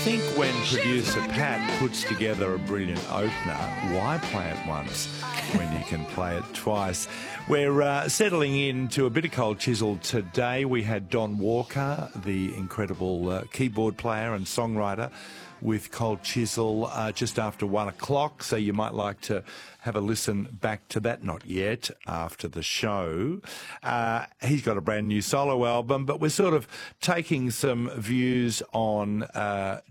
think when producer Pat puts together a brilliant opener, why play it once when you can play it twice? We're settling into a bit of Cold Chisel today. We had Don Walker, the incredible keyboard player and songwriter, with Cold Chisel just after 1 o'clock, so you might like to have a listen back to that. Not yet, after the show. He's got a brand new solo album, but we're sort of taking some views on